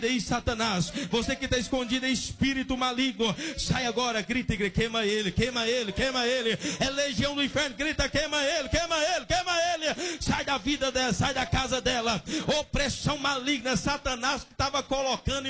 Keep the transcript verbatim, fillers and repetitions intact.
Ei, Satanás, você que está escondido em espírito maligno, sai agora, grita, grita, queima ele, queima ele, queima ele. É legião do inferno, grita, queima ele, queima ele, queima ele. Sai da vida dela, sai da casa dela. Opressão maligna, Satanás que estava colocando